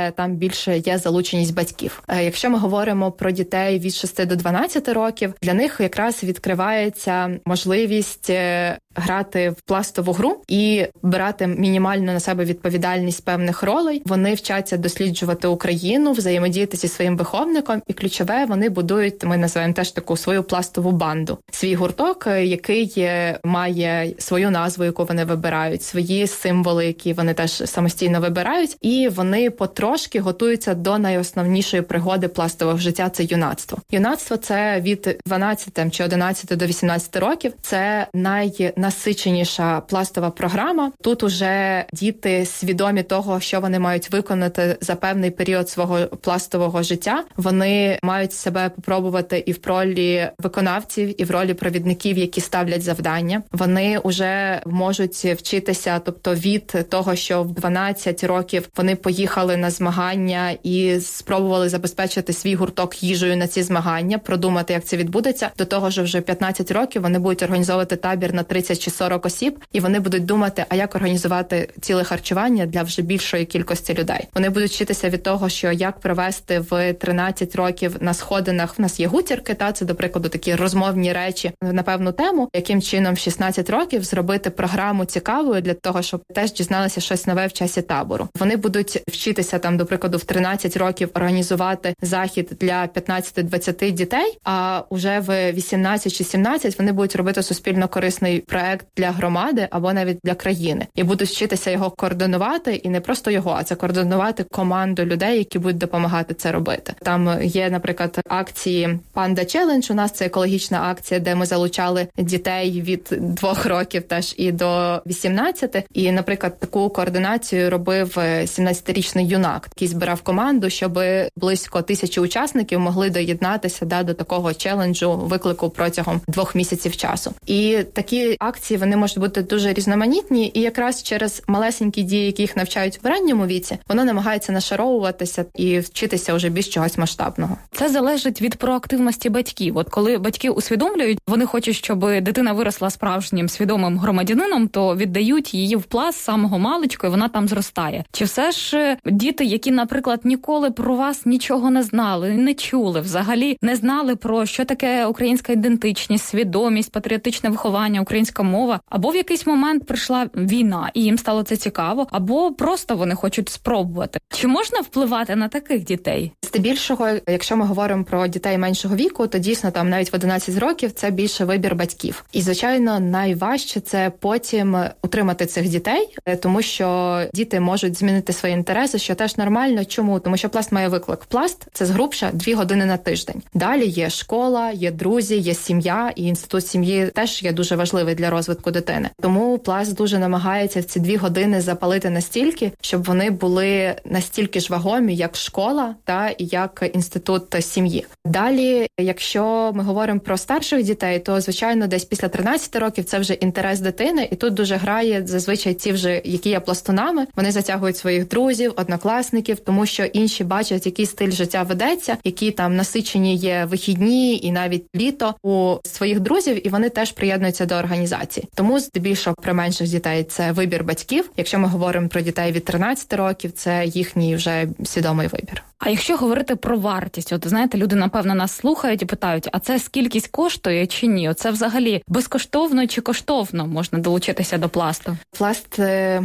але там більше є залученість батьків. Якщо ми говоримо про дітей від 6 до 12 років, для них якраз відкривається можливість грати в пластову гру і брати мінімально на себе відповідальність певних ролей. Вони вчаться досліджувати Україну, взаємодіяти зі своїм виховником, і ключове, вони будують, ми називаємо теж таку свою пластову банду. Свій гурток, який має свою назву, яку вони вибирають, свої символи, які вони теж самостійно вибирають, і вони потрошки готуються до найосновнішої пригоди пластового життя – це юнацтво. Юнацтво – це від 12 чи 11 до 18 років. Це найнасиченіша пластова програма. Тут уже діти свідомі того, що вони мають виконати за певний період свого пластового життя. Вони мають себе попробувати і в ролі виконавців, і в ролі провідників, які ставлять завдання. Вони вже можуть вчитися, тобто від того, що в 12 років вони поїхали на змагання і спробували забезпечити свій гурток їжею на ці змагання, продумати, як це відбудеться, до того, що вже 15 років вони будуть організовувати табір на 30 чи 40 осіб, і вони будуть думати, а як організувати ціле харчування для вже більшої кількості людей. Вони будуть вчитися від того, що як провести в 13 років на сходинах, в нас є гутірки, це, до прикладу, такі розмовні речі на певну тему, яким чином в 16 років зробити програму цікавою для того, щоб теж дізналися щось нове в часі табору. Вони будуть вчитися там, до прикладу, в 13 років організувати захід для 15-20 дітей, а уже в 18 чи 17 вони будуть робити суспільно корисний проект для громади або навіть для країни. І будуть вчитися його координувати, і не просто його, а це координувати команду людей, які будуть допомагати це робити. Там є, наприклад, акції Panda Challenge, у нас це екологічна акція, де ми залучали дітей від 2 років теж і до 18. І, наприклад, таку координацію робив 17-річний юнак, який збирав команду, щоб близько 1000 учасників могли доєднатися до такого челенджу, виклику протягом 2 місяців часу. І такі акції, вони можуть бути дуже різноманітні, і якраз через малесенькі дії, які їх навчають в ранньому віці, воно намагається нашаровуватися і вчитися вже більш чогось масштабного. Це залежить від проактивності батьків. От коли батьки усвідомлюють, вони хочуть, щоб дитина виросла справжнім свідомим громадянином, то віддають її в Пласт з самого маличку, і вона там зростає. Чи все ж діти, які, наприклад, ніколи про вас нічого не знали, не чули, взагалі не знали про що таке українська ідентичність, свідомість, патріотичне виховання, українська мова, або в якийсь момент прийшла війна, і їм стало це цікаво, або просто вони хочуть спробувати. Чи можна впливати на таких дітей? Здебільшого, якщо ми говоримо про дітей меншого віку, то дійсно там навіть в 11 років це більше вибір батьків. І, звичайно, найважче це потім утримати цих дітей, тому що діти можуть змінити свої інтереси, що теж нормально. Чому? Тому що Пласт має виклик. Пласт – це згрубша 2 години на тиждень. Далі є школа, є друзі, є сім'я, і інститут сім'ї теж є дуже важливий для розвитку дитини. Тому Пласт дуже намагається в ці 2 години запалити настільки, щоб вони були настільки ж вагомі, як школа і як інститут сім'ї. Далі, якщо ми говоримо про старших дітей, то, звичайно, десь після 13 років це вже інтерес дитини, і тут дуже грає зазвичай ті вже, які є пластунами, вони затягують своїх друзів, однокласників, тому що інші бачать, який стиль життя ведеться, які там насичені є вихідні і навіть літо у своїх друзів, і вони теж приєднуються до організації. Тому здебільшого при менших дітей це вибір батьків. Якщо ми говоримо про дітей від 13 років, це їхній вже свідомий вибір. А якщо говорити про вартість, от знаєте, люди, напевно, нас слухають і питають, а це скількись коштує чи ні? Оце взагалі безкоштовно чи коштовно можна долучитися до Пласту? Пласт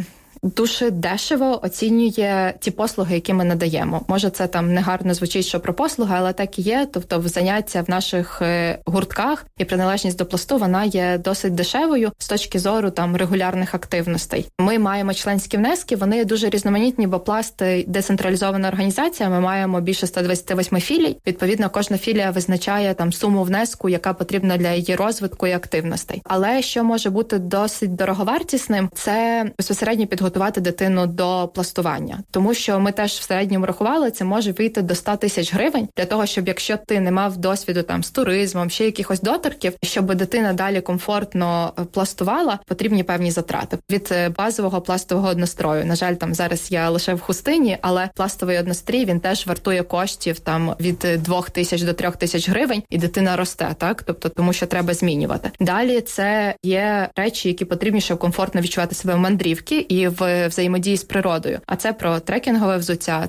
дуже дешево оцінює ті послуги, які ми надаємо. Може, це там негарно звучить, що про послуги, але так і є. Тобто заняття в наших гуртках і приналежність до Пласту, вона є досить дешевою з точки зору там регулярних активностей. Ми маємо членські внески, вони дуже різноманітні, бо Пласт – децентралізована організація, ми маємо більше 128 філій. Відповідно, кожна філія визначає там суму внеску, яка потрібна для її розвитку і активностей. Але що може бути досить дороговартісним, це безпосередньо підготувати дитину до пластування. Тому що ми теж в середньому рахували, це може вийти до 100 тисяч гривень для того, щоб якщо ти не мав досвіду там з туризмом, ще якихось доторків, щоб дитина далі комфортно пластувала, потрібні певні затрати. Від базового пластового однострою. На жаль, там зараз я лише в хустині, але пластовий однострій, він теж вартує коштів там від 2 тисяч до 3 тисяч гривень, і дитина росте, так? Тобто, тому що треба змінювати. Далі це є речі, які потрібні, щоб комфортно відчувати себе в мандрівки і в взаємодії з природою. А це про трекінгове взуття,